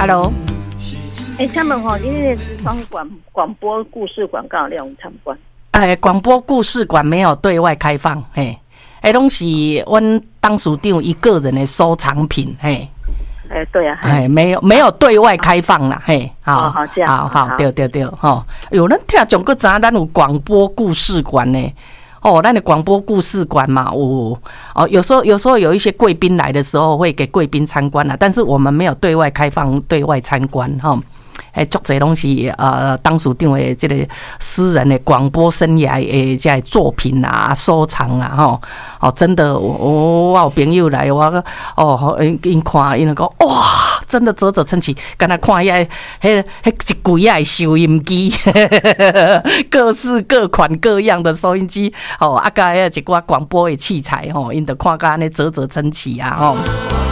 ，Hello。 请问吼，你那个职窗广播故事馆刚好有参观？ 广播故事馆没有对外开放，嘿，拢是阮当署长一个人的收藏品，嘿。 对啊， 没有对外开放啦，嘿，好， 这样， 好，对，吼，有人听讲个咱有广播故事馆呢，咱的广播故事馆嘛，有时候有一些贵宾来的时候会给贵宾参观啦，但是我们没有对外开放、对外参观，哈。足侪拢是当署长的这个私人的广播生涯的这作品啊、收藏啊，真的，我有朋友来，因看，因讲哇，真的啧啧称奇，敢若看迄一柜的收音机，各式各款各样的收音机，甲一寡广播的器材，因着看甲安尼啧啧称奇啊，